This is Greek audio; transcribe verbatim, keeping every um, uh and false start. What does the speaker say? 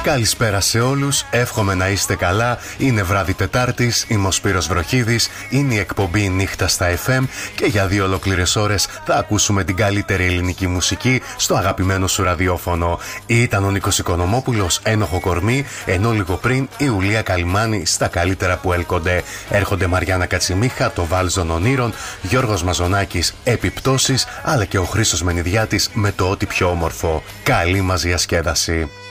Καλησπέρα σε όλους, εύχομαι να είστε καλά. Είναι βράδυ Τετάρτης, είμαι ο Σπύρος Βροχίδης, είναι η εκπομπή Νύχτα στα εφ εμ και για δύο ολόκληρες ώρες θα ακούσουμε την καλύτερη ελληνική μουσική στο αγαπημένο σου ραδιόφωνο. Ήταν ο Νίκος Οικονομόπουλος, Ένοχο Κορμί, ενώ λίγο πριν η Ουλία Καλυμάνη στα καλύτερα που έλκονται. Έρχονται Μαριάννα Κατσιμίχα, το Βάλζον Ονείρων, Γιώργος Μαζονάκης, Επιπτώσεις, αλλά και ο Χρήστος Μενιδιάτης με το ό,τι πιο όμορφο. Καλή μας διασκέδαση.